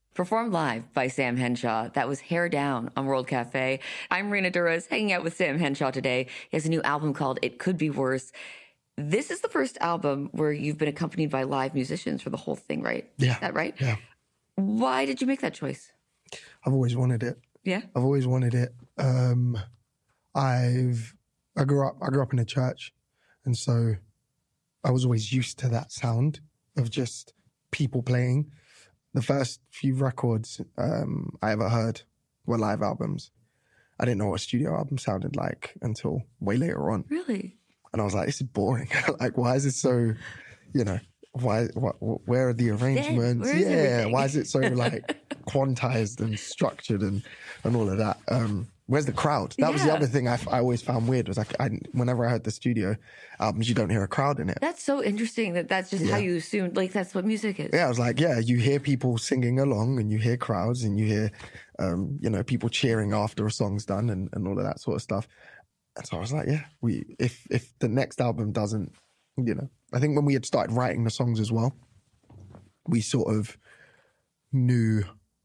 performed live by Sam Henshaw. That was Hair Down on World Cafe. I'm Rena Duras, hanging out with Sam Henshaw today. He has a new album called It Could Be Worse. This is the first album where you've been accompanied by live musicians for the whole thing, right? Yeah. Is that right? Yeah. Why did you make that choice? I've always wanted it. Yeah? I've always wanted it. I grew up in a church, and so I was always used to that sound of just people playing. The first few records I ever heard were live albums. I didn't know what a studio album sounded like until way later on. Really? And I was like, this is boring. Like, why is it so, where are the arrangements? Where is everything? Why is it so like quantized and structured and all of that? Where's the crowd? That was the other thing I always found weird was like, whenever I heard the studio albums, you don't hear a crowd in it. That's so interesting that's just how you assumed, like, that's what music is. Yeah, I was like, you hear people singing along and you hear crowds and you hear, people cheering after a song's done and all of that sort of stuff. And so I was like, if the next album doesn't, I think when we had started writing the songs as well, we sort of knew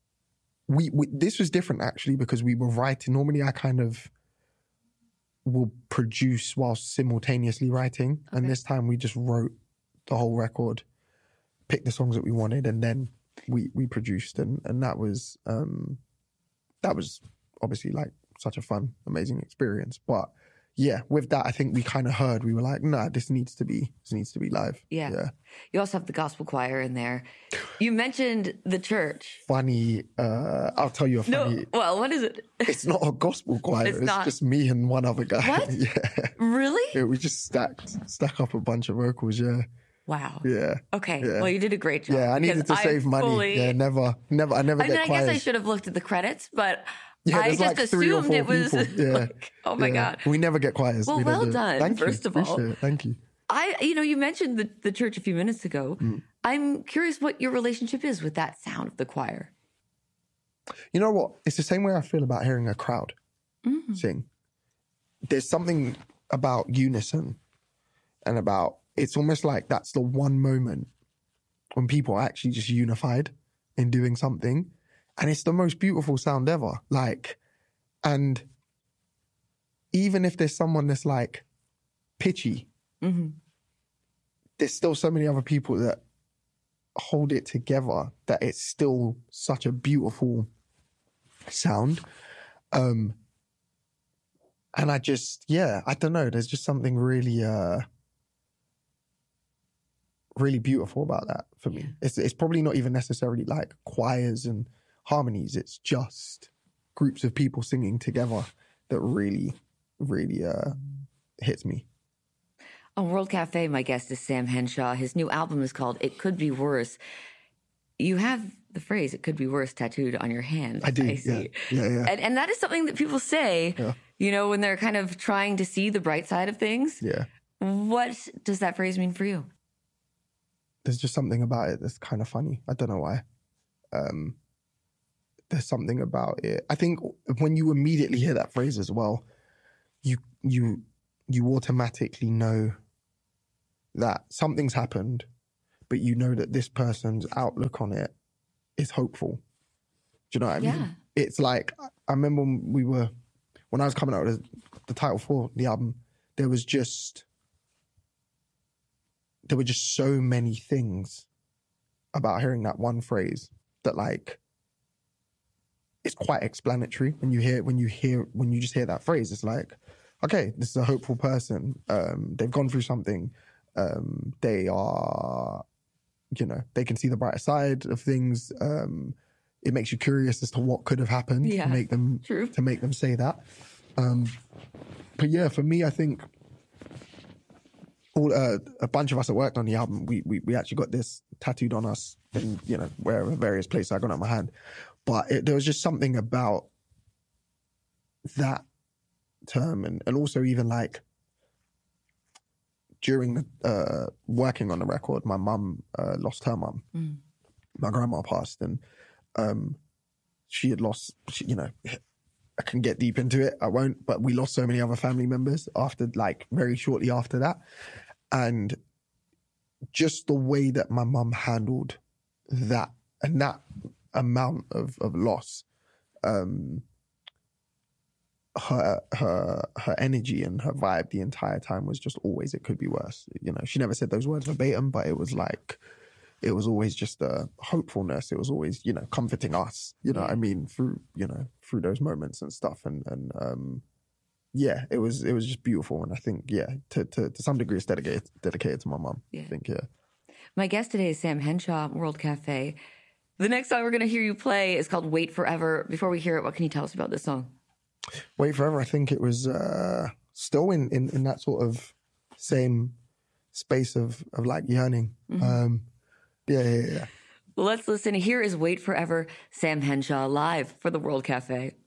this was different actually because we were writing. Normally I kind of will produce whilst simultaneously writing. Okay. And this time we just wrote the whole record, picked the songs that we wanted, and then we produced. And that was obviously like such a fun, amazing experience. But yeah, with that, I think we kind of heard, we were like, nah, this needs to be live. Yeah. You also have the gospel choir in there. You mentioned the church. Funny, I'll tell you a funny. No, well, what is it? It's not a gospel choir. It's just me and one other guy. What? Yeah. Really? Yeah, we just stack up a bunch of vocals, yeah. Wow. Yeah. Okay. Yeah. Well, you did a great job. Yeah, I needed to save money. Yeah, I never I guess I should have looked at the credits, but yeah, I just like assumed it was like, oh my God. We never get choirs. Well, well done, first of all. Thank you. You mentioned the church a few minutes ago. I'm curious what your relationship is with that sound of the choir. You know what? It's the same way I feel about hearing a crowd sing. There's something about unison and about, it's almost like that's the one moment when people are actually just unified in doing something. And it's the most beautiful sound ever. Like, and even if there's someone that's like pitchy, there's still so many other people that hold it together that it's still such a beautiful sound. And I just, I don't know. There's just something really, really beautiful about that for me. It's probably not even necessarily like choirs and harmonies. It's just groups of people singing together that really, really hits me. On World Cafe, my guest is Sam Henshaw. His new album is called It Could Be Worse. You have the phrase "It Could Be Worse" tattooed on your hand. I do. I see. Yeah. And that is something that people say, when they're kind of trying to see the bright side of things. Yeah. What does that phrase mean for you? There's just something about it that's kind of funny. I don't know why. There's something about it. I think when you immediately hear that phrase as well, you automatically know that something's happened, but you know that this person's outlook on it is hopeful. Do you know what I mean? Yeah. It's like, I remember when I was coming out with the title for the album, there were just so many things about hearing that one phrase that like, it's quite explanatory when you just hear that phrase. It's like, okay, this is a hopeful person. They've gone through something. They are, they can see the brighter side of things. It makes you curious as to what could have happened to make them say that. But yeah, for me, I think a bunch of us that worked on the album, we actually got this tattooed on us in, wherever various places. I got it on my hand. But there was just something about that term and also even like during the working on the record, my mum lost her mum. My grandma passed and she had lost, I can get deep into it, I won't, but we lost so many other family members after, like, very shortly after that. And just the way that my mum handled that, and that amount of loss, her energy and her vibe the entire time was just always, it could be worse. You know, she never said those words verbatim, but it was like, it was always just a hopefulness. It was always, you know, comforting us, you know what I mean, through, you know, through those moments and stuff. And yeah, it was just beautiful. And I think, yeah, to some degree it's dedicated to my mom. I think, yeah. My guest today is Sam Henshaw, World Cafe. The next song we're going to hear you play is called Wait Forever. Before we hear it, what can you tell us about this song? Wait Forever, I think it was still in that sort of same space of like yearning. Yeah. Well, let's listen. Here is Wait Forever, Sam Henshaw live for the World Cafe.